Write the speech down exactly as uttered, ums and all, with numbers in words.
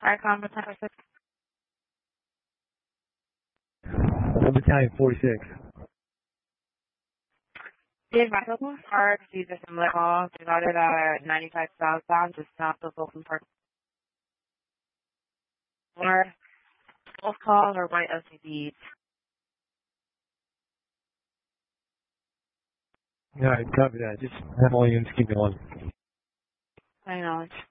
Icon Battalion six. Battalion forty-six. The advice open car received a similar call. Divided at ninety-five southbound, just south of Open Park. Or both calls are white L C Ds. All right, copy that. Just have all units keep going. I know.